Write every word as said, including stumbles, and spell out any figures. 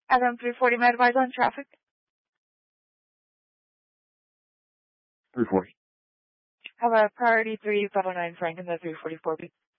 Adam three forty, my advisor on traffic. three forty. Have a priority three five oh nine Frank in the three forty-four B.